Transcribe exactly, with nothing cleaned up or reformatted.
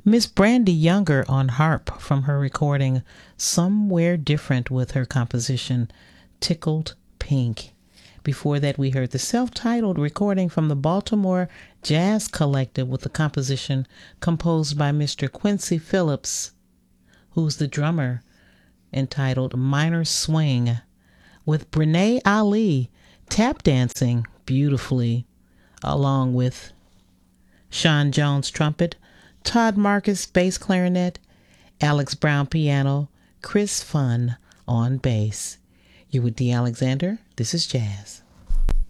Miss Brandy Younger on harp from her recording Somewhere Different with her composition Tickled Pink. Before that, we heard the self-titled recording from the Baltimore Jazz Collective with the composition composed by Mister Quincy Phillips, who's the drummer, entitled Minor Swing, with Brene Ali tap dancing beautifully, along with Sean Jones trumpet, Todd Marcus bass clarinet, Alex Brown piano, Chris Funn on bass. You're with Dee Alexander. This is Jazz.